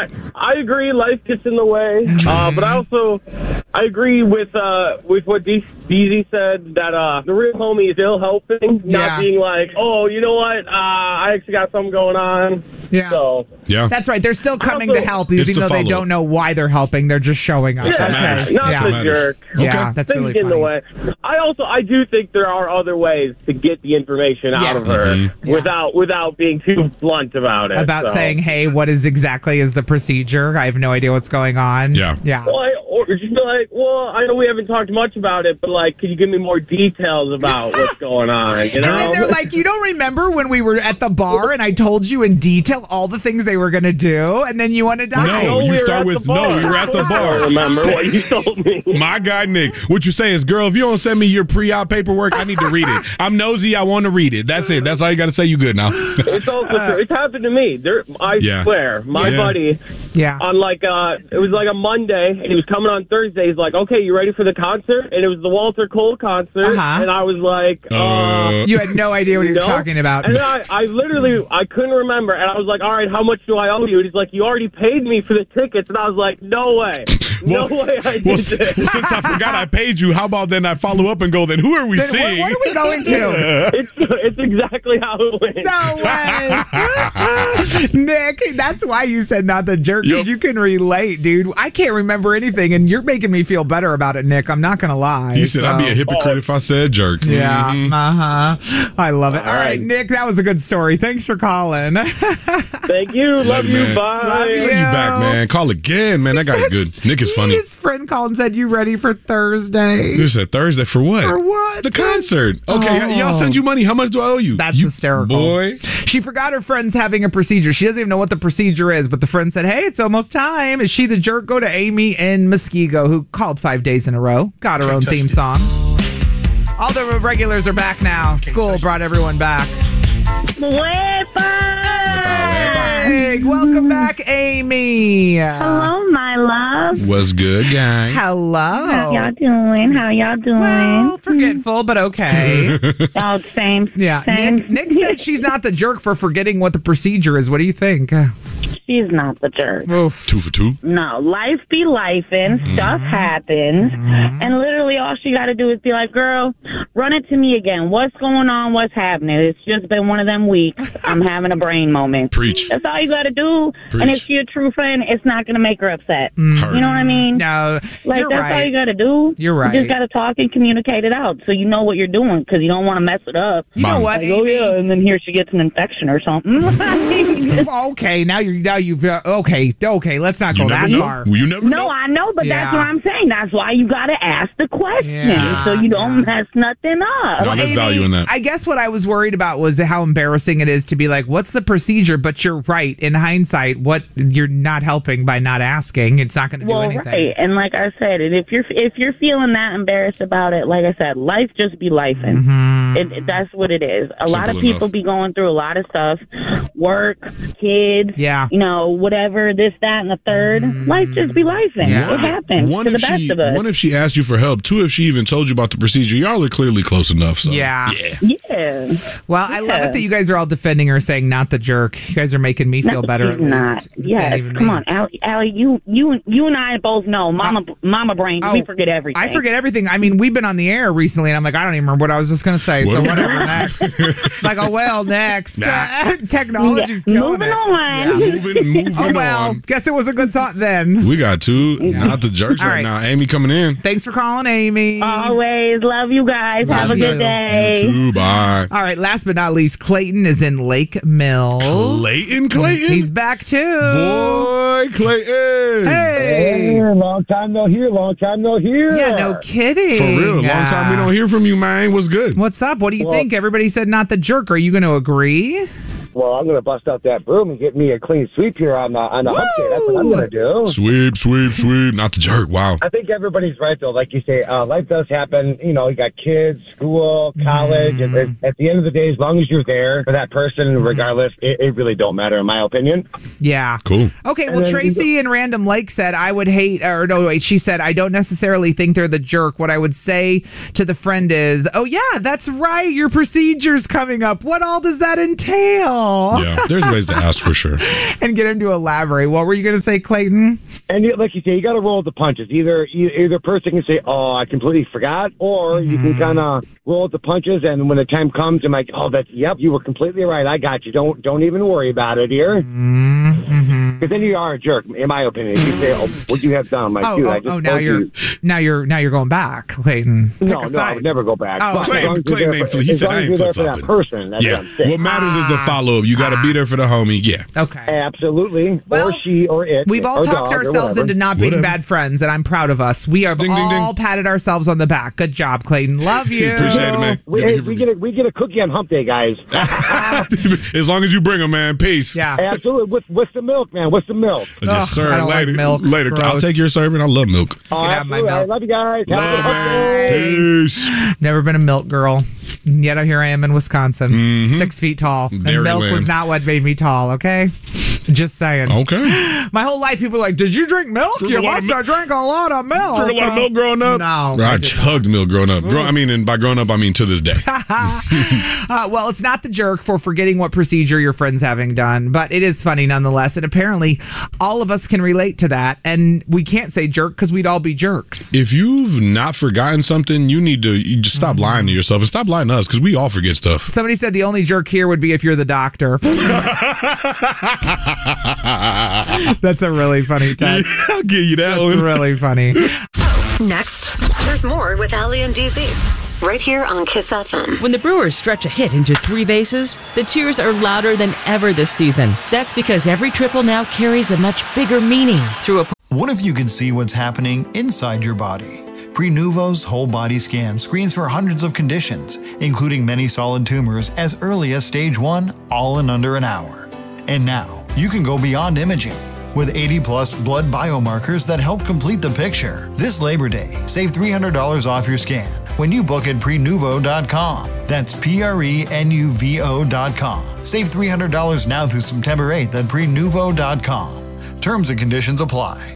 I agree. Life gets in the way, but I agree with what DZ said that the real homie is ill helping, not being like, oh, you know what? I actually got something going on. Yeah. So that's right. They're still coming to help, even though they don't know why they're helping. They're just showing us. Yeah, not the jerk. Yeah, that's really funny. In the way. I do think there are other ways to get the information out of her without being too blunt about it. About saying, hey, what is the procedure? I have no idea what's going on. Yeah. Well, or just be like, well, I know we haven't talked much about it, but like, could you give me more details about what's going on? You know? And then they're like, you don't remember when we were at the bar and I told you in detail all the things they were going to do, and then you want to die? No, you start with, we were at the bar. I remember what you told me. My guy, Nick, what you say is, girl, if you don't send me your pre-op paperwork, I need to read it. I'm nosy. I want to read it. That's it. That's all you got to say. You good now. It's also true. It's happened to me. I swear. My buddy, on it was like a Monday, and he was coming on Thursday. He's like, okay, you ready for the concert? And it was the Walter Cole concert. And I was like, you had no idea what he was talking about. And then I couldn't remember. And I was like, all right, how much do I owe you? And he's like, you already paid me for the tickets. And I was like, no way. No way I did this. Well, since I forgot I paid you, how about then I follow up and go, then who are we seeing? What are we going to? It's exactly how it went. No way. Nick, that's why you said not the jerk, because you can relate, dude. I can't remember anything, and you're making me feel better about it, Nick. I'm not going to lie. You said I'd be a hypocrite if I said jerk. Yeah. I love it. All right, Nick, that was a good story. Thanks for calling. Thank you. Love you. Bye. Love you. You back, man. Call again, man. That guy's good. Nick is funny. His friend called and said, you ready for Thursday? You said Thursday for what? For what? The concert. Okay, y'all send you money. How much do I owe you? That's hysterical. Boy. She forgot her friend's having a procedure. She doesn't even know what the procedure is, but the friend said, hey, it's almost time. Is she the jerk? Go to Amy in Muskego, who called 5 days in a row. Got her own theme song. All the regulars are back now. School brought everyone back. Welcome back, Amy. Hello, my love. What's good, gang? Hello. How y'all doing? Well, forgetful, but okay. Same. Yeah. Same. Nick said she's not the jerk for forgetting what the procedure is. What do you think? She's not the jerk. Oof. 2 for 2. No, life be lifing, stuff happens, and literally all she got to do is be like, girl, run it to me again. What's going on? What's happening? It's just been one of them weeks. I'm having a brain moment. Preach. That's all you got to do. Preach. And if she's a true friend, it's not going to make her upset. You know what I mean? No, like, you're that's right. all you got to do. You're right. You just got to talk and communicate it out so you know what you're doing, because you don't want to mess it up. You know what, like, oh, Amy? yeah, and then here she gets an infection or something. Okay, okay, let's not go that far. Well, you never know. No, I know, but that's what I'm saying. That's why you got to ask the question so you don't mess nothing up. No, there's value in that. I guess what I was worried about was how embarrassing it is to be like, what's the procedure? But you're right. In hindsight, what you're not helping by not asking. It's not going to do anything. Right. And like I said, if you're feeling that embarrassed about it, like I said, life just be lifing. That's what it is. A lot of people be going through a lot of stuff. Work, kids, whatever, this, that, and the third. Life just be lifing. It happens to the best of us. One, if she asked you for help. Two, if she even told you about the procedure. Y'all are clearly close enough. So. Yeah. Well, I Yeah. love it that you guys are all defending her, saying not the jerk. You guys are making me feel better. She's not. Yes, come on, Allie. You and I both know, Mama brain. We forget everything. I forget everything. I mean, we've been on the air recently, and I'm like, I don't even remember what I was just going to say. So whatever. Next. Next. Technology's killing Moving it. on. Yeah. Moving on. Guess it was a good thought then. We got two. Not the jerks All right right. now. Amy coming in. Thanks for calling, Amy. Always love you guys. Have a good day. You too. Bye. All right, last but not least, Clayton is in Lake Mills. Clayton? He's back too. Boy, Clayton. Hey. Long time no hear. Yeah, no kidding. For real. Long time we don't hear from you, man. What's good? What's up? What do you think? Everybody said not the jerk. Are you going to agree? Well, I'm going to bust out that broom and get me a clean sweep here on the hump day. That's what I'm going to do. Sweep. Not the jerk. Wow. I think everybody's right, though. Like you say, life does happen. You got kids, school, college. And at the end of the day, as long as you're there for that person, regardless, it really don't matter, in my opinion. Yeah. Cool. Okay, well, Tracy in Random Lake said, she said, I don't necessarily think they're the jerk. What I would say to the friend is, oh, yeah, that's right. Your procedure's coming up. What all does that entail? Oh. Yeah, there's ways to ask for sure. And get him to elaborate. What were you going to say, Clayton? And like you say, you got to roll with the punches. Either person can say, "Oh, I completely forgot," or you can kind of roll with the punches. And when the time comes, I'm like, "Oh, yep, you were completely right. I got you. Don't even worry about it here." Because then you are a jerk, in my opinion. If you say, "Oh, what you have done?" I'm like, now you're going back, Clayton. No, I would never go back. Oh, Clayton he said, "I ain't there for that flip-flopping." person. That's what I'm saying. What matters is the follow-up. You got to be there for the homie. Yeah. Okay. Absolutely. Well, or she or it. We've all or talked dog, ourselves into not being bad friends, and I'm proud of us. We have all patted ourselves on the back. Good job, Clayton. Love you. Appreciate it, man. We get a cookie on hump day, guys. As long as you bring them, man. Peace. Yeah. Absolutely. What's the milk, man? What's the milk? Just serve I don't later. like milk. Later. Gross. I'll take your serving. I love milk. Oh, have my absolutely. I milk. love you guys. Have a Love good hump day. Peace. Never been a milk girl. Yet here I am in Wisconsin, 6 feet tall. And milk Dairyland. was not what made me tall, okay? Just saying. Okay. My whole life, people are like, did you drink milk? Drink You a lot must of have drank a lot of milk. Drink a lot of milk growing up? No. I chugged milk growing up. And by growing up, I mean to this day. Well, it's not the jerk for forgetting what procedure your friend's having done, but it is funny nonetheless. And apparently, all of us can relate to that. And we can't say jerk because we'd all be jerks. If you've not forgotten something, you just stop lying to yourself and stop lying to us because we all forget stuff. Somebody said the only jerk here would be if you're the doctor. That's a really funny tag. Yeah, I'll give you that one. That's really funny. Next, there's more with Ali and DZ. Right here on Kiss FM. When the Brewers stretch a hit into 3 bases, the cheers are louder than ever this season. That's because every triple now carries a much bigger meaning through a... What if you could see what's happening inside your body? Prenuvo's whole body scan screens for hundreds of conditions, including many solid tumors as early as stage 1, all in under an hour. And now, you can go beyond imaging with 80-plus blood biomarkers that help complete the picture. This Labor Day, save $300 off your scan when you book at Prenuvo.com. That's Prenuvo.com. Save $300 now through September 8th at Prenuvo.com. Terms and conditions apply.